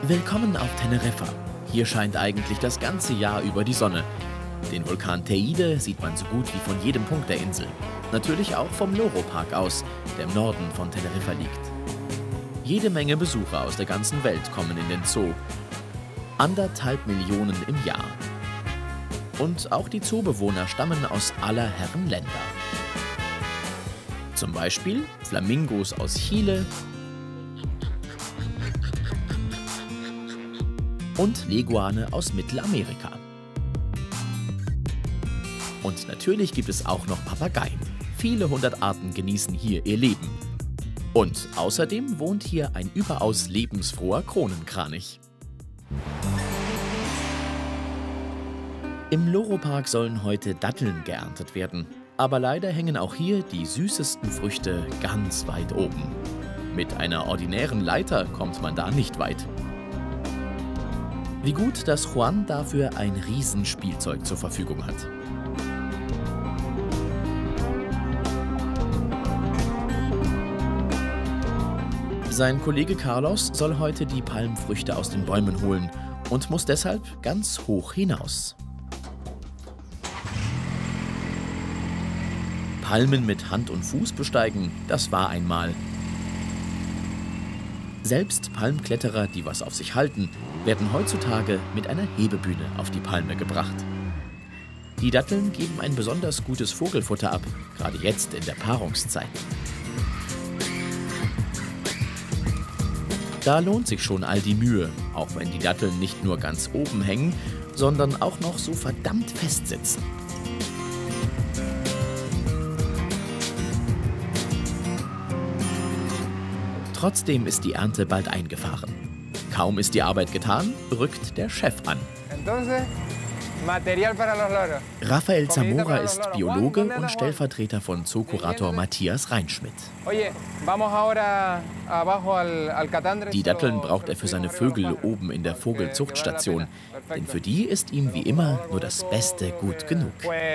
Willkommen auf Teneriffa. Hier scheint eigentlich das ganze Jahr über die Sonne. Den Vulkan Teide sieht man so gut wie von jedem Punkt der Insel. Natürlich auch vom Loro-Park aus, der im Norden von Teneriffa liegt. Jede Menge Besucher aus der ganzen Welt kommen in den Zoo. 1,5 Millionen im Jahr. Und auch die Zoobewohner stammen aus aller Herren Länder. Zum Beispiel Flamingos aus Chile und Leguane aus Mittelamerika. Und natürlich gibt es auch noch Papageien. Viele hundert Arten genießen hier ihr Leben. Und außerdem wohnt hier ein überaus lebensfroher Kronenkranich. Im Loro-Park sollen heute Datteln geerntet werden. Aber leider hängen auch hier die süßesten Früchte ganz weit oben. Mit einer ordinären Leiter kommt man da nicht weit. Wie gut, dass Juan dafür ein Riesenspielzeug zur Verfügung hat. Sein Kollege Carlos soll heute die Palmfrüchte aus den Bäumen holen und muss deshalb ganz hoch hinaus. Palmen mit Hand und Fuß besteigen, das war einmal. Selbst Palmkletterer, die was auf sich halten, werden heutzutage mit einer Hebebühne auf die Palme gebracht. Die Datteln geben ein besonders gutes Vogelfutter ab, gerade jetzt in der Paarungszeit. Da lohnt sich schon all die Mühe, auch wenn die Datteln nicht nur ganz oben hängen, sondern auch noch so verdammt fest sitzen. Trotzdem ist die Ernte bald eingefahren. Kaum ist die Arbeit getan, rückt der Chef an. Rafael Zamora ist Biologe und Stellvertreter von Zookurator Matthias Reinschmidt. Die Datteln braucht er für seine Vögel oben in der Vogelzuchtstation. Denn für die ist ihm wie immer nur das Beste gut genug.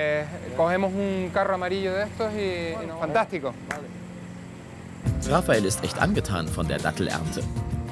Rafael ist echt angetan von der Dattelernte.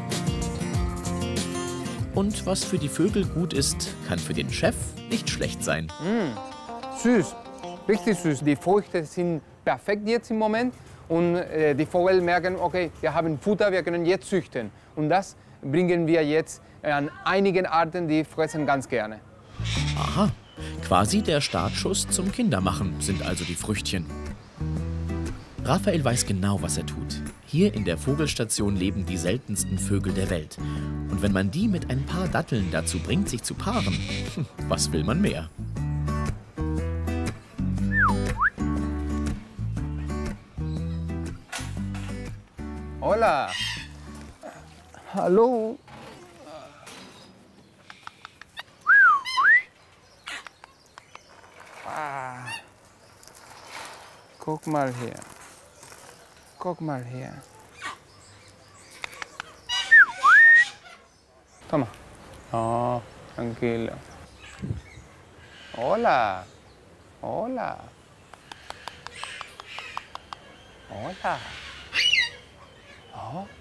Und was für die Vögel gut ist, kann für den Chef nicht schlecht sein. Süß, richtig süß. Die Früchte sind perfekt jetzt im Moment. Und die Vögel merken, okay, wir haben Futter, wir können jetzt züchten. Und das bringen wir jetzt an einigen Arten, die fressen ganz gerne. Aha, quasi der Startschuss zum Kindermachen sind also die Früchtchen. Rafael weiß genau, was er tut. Hier in der Vogelstation leben die seltensten Vögel der Welt. Und wenn man die mit ein paar Datteln dazu bringt, sich zu paaren, was will man mehr? Hola. Hallo. Guck mal her. Guck mal her. Toma. Oh, tranquilo. Hola. Hola. Hola. Oh.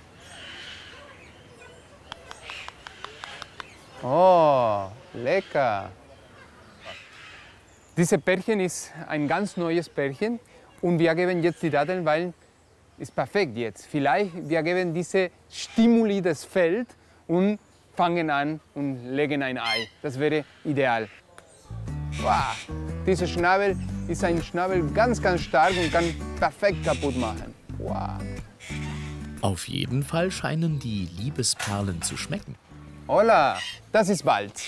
Oh, lecker. Dieses Pärchen ist ein ganz neues Pärchen und wir geben jetzt die Datteln, weil ist perfekt jetzt. Vielleicht wir geben diese Stimuli des Feld und fangen an und legen ein Ei. Das wäre ideal. Wow. Dieser Schnabel ist ein Schnabel ganz, ganz stark und kann perfekt kaputt machen. Wow. Auf jeden Fall scheinen die Liebesperlen zu schmecken. Hola, das ist Balz.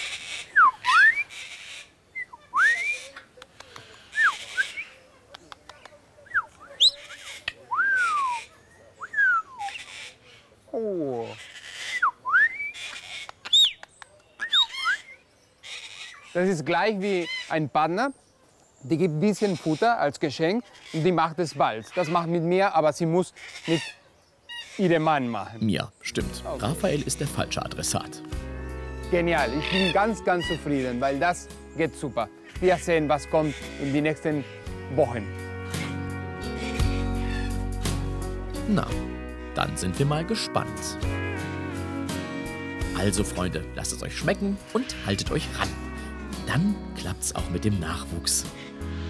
Oh. Das ist gleich wie ein Partner. Die gibt ein bisschen Futter als Geschenk und die macht es bald. Das macht mit mir, aber sie muss mit ihrem Mann machen. Ja, stimmt. Rafael ist der falsche Adressat. Genial, ich bin ganz, ganz zufrieden, weil das geht super. Wir sehen, was kommt in den nächsten Wochen. Na, dann sind wir mal gespannt. Also Freunde, lasst es euch schmecken und haltet euch ran. Dann klappt's auch mit dem Nachwuchs.